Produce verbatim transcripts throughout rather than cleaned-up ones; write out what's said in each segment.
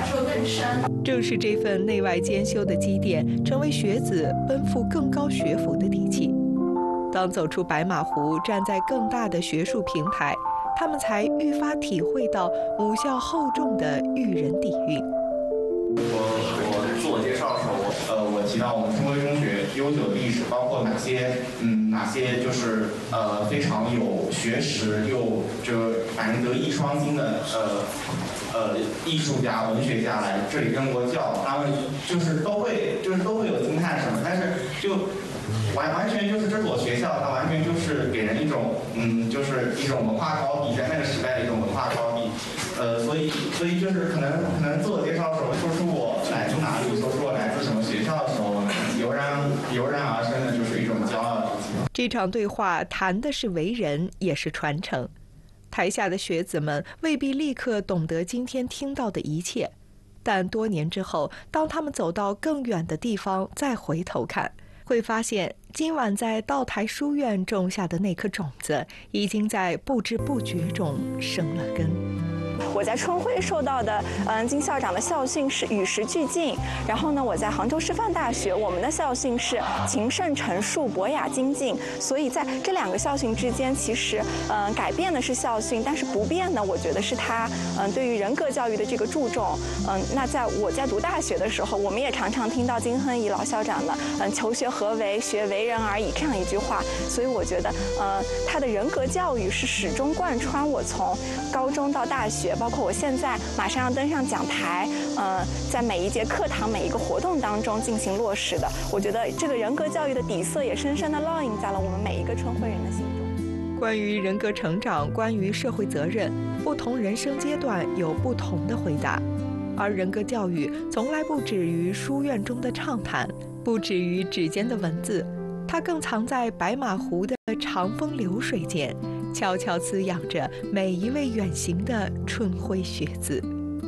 受更深。 正是这份内外兼修的积淀，成为学子奔赴更高学府的底气。当走出白马湖，站在更大的学术平台，他们才愈发体会到母校厚重的育人底蕴。 我我自我介绍的时候，我呃我提到我们中国中学悠久的历史，包括哪些嗯哪些就是呃非常有学识又就反正德艺双馨的呃呃艺术家、文学家来这里任过教，他们就是都会就是都会有惊叹什么，但是就。完完全就是这所学校，它完全就是给人一种，嗯，就是一种文化高地，在那个时代的一种文化高地，呃，所以所以就是可能可能自我介绍的时候，说出我来自哪里，说出我来自什么学校的时候，油然油然而生的就是一种骄傲之情。 这场对话谈的是为人，也是传承。台下的学子们未必立刻懂得今天听到的一切，但多年之后，当他们走到更远的地方，再回头看，会发现今晚在道台书院种下的那颗种子，已经在不知不觉中生了根。 我在春晖受到的，嗯，金校长的校训是与时俱进。然后呢，我在杭州师范大学，我们的校训是勤慎陈述、博雅精进。所以在这两个校训之间，其实，嗯，改变的是校训，但是不变呢，我觉得是他，嗯，对于人格教育的这个注重。嗯，那在我在读大学的时候，我们也常常听到金亨颐老校长的，嗯，求学何为？学为人而已这样一句话。所以我觉得，呃，他的人格教育是始终贯穿我从高中到大学。包括我现在马上要登上讲台，呃，在每一节课堂、每一个活动当中进行落实的。我觉得这个人格教育的底色也深深地烙印在了我们每一个春晖人的心中。 关于人格成长，关于社会责任，不同人生阶段有不同的回答。而人格教育从来不止于书院中的畅谈，不止于指尖的文字，它更藏在白马湖的长风流水间，悄悄滋养着每一位远行的春晖学子。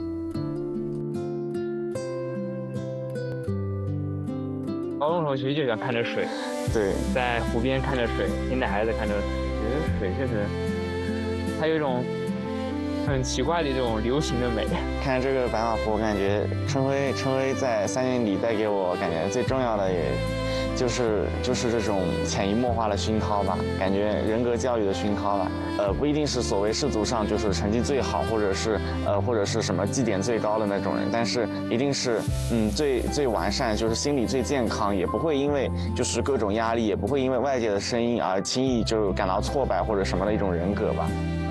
高中同学就喜欢看着水， 对， 在湖边看着水，现在孩子看着，觉得水确实，它有一种很奇怪的这种流行的美。 看这个白马湖，我感觉春晖春晖在三年里带给我感觉最重要的也。就是就是这种潜移默化的熏陶吧，感觉人格教育的熏陶吧。呃，不一定是所谓世俗上就是成绩最好，或者是呃或者是什么绩点最高的那种人，但是一定是嗯最最完善，就是心理最健康，也不会因为就是各种压力，也不会因为外界的声音而轻易就感到挫败或者什么的一种人格吧。